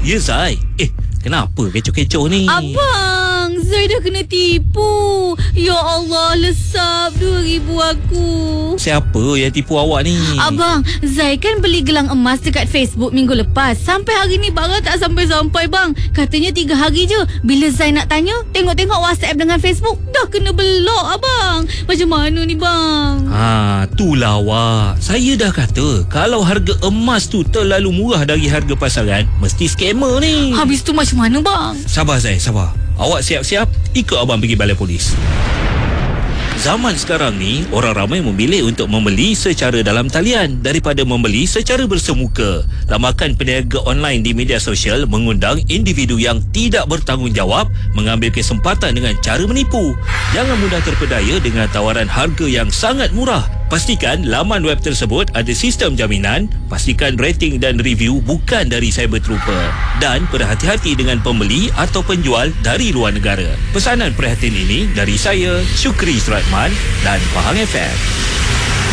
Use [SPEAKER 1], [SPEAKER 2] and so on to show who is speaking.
[SPEAKER 1] Ya Zai. Kenapa kecoh-kecoh ni?
[SPEAKER 2] Abang, Zai dah kena tipu. Ya Allah, lesap 2,000 aku.
[SPEAKER 1] Siapa yang tipu awak ni?
[SPEAKER 2] Abang, Zai kan beli gelang emas dekat Facebook minggu lepas. Sampai hari ni barang tak sampai-sampai bang. Katanya 3 hari je. Bila Zai nak tanya, tengok-tengok WhatsApp dengan Facebook, dah kena belok abang. Macam mana ni bang?
[SPEAKER 1] Itulah awak. Saya dah kata, kalau harga emas tu terlalu murah dari harga pasaran, mesti scammer ni.
[SPEAKER 2] Habis tu macam mana bang?
[SPEAKER 1] Sabar Zai, sabar. Awak siap-siap, ikut abang pergi balai polis. Zaman sekarang ni, orang ramai memilih untuk membeli secara dalam talian daripada membeli secara bersemuka. Ramakan peniaga online di media sosial mengundang individu yang tidak bertanggungjawab mengambil kesempatan dengan cara menipu. Jangan mudah terpedaya dengan tawaran harga yang sangat murah. Pastikan laman web tersebut ada sistem jaminan, pastikan rating dan review bukan dari cyber trooper, dan berhati-hati dengan pembeli atau penjual dari luar negara. Pesanan perhatian ini dari saya, Syukri Suratman dan Pahang FM.